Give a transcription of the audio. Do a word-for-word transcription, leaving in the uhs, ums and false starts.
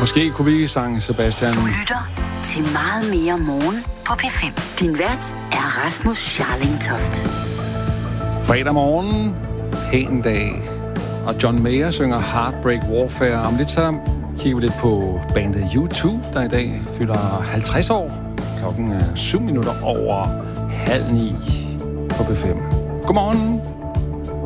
Måske kunne vi sange, Sebastian. Du lytter til Meget Mere Morgen på P fem. Din vært er Rasmus Scharling Toft. Fredag morgen, pæn dag, og John Mayer synger Heartbreak Warfare. Om lidt så kigger vi lidt på bandet U to, der i dag fylder halvtreds år. Klokken er syv minutter over halv ni på P fem. Godmorgen.